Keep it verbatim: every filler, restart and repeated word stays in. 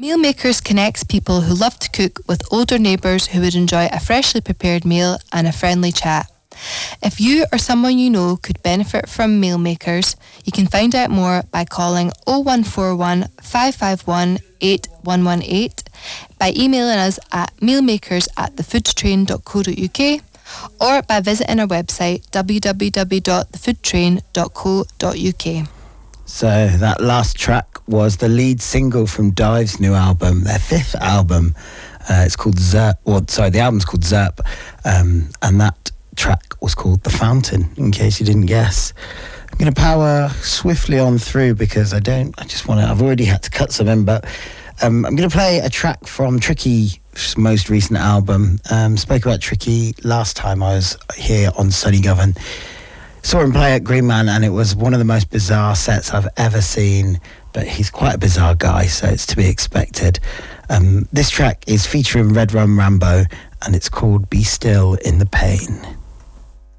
Meal Makers connects people who love to cook with older neighbours who would enjoy a freshly prepared meal and a friendly chat. If you or someone you know could benefit from Meal Makers, you can find out more by calling oh one four one, five five one, eight one one eight, by emailing us at mealmakers at thefoodtrain dot co dot uk, or by visiting our website w w w dot the food train dot co dot uk. So that last track was the lead single from Dive's new album, their fifth album. Uh, it's called Zerp, or sorry, the album's called Zerp, um, and that track was called The Fountain, in case you didn't guess. I'm going to power swiftly on through because I don't, I just want to, I've already had to cut some in, but um, I'm going to play a track from Tricky's most recent album. Um, spoke about Tricky last time I was here on Sunny Govan. Saw him play at Green Man, and it was one of the most bizarre sets I've ever seen, but he's quite a bizarre guy, so it's to be expected. Um, this track is featuring Red Rum Rambo, and it's called Be Still in the Pain.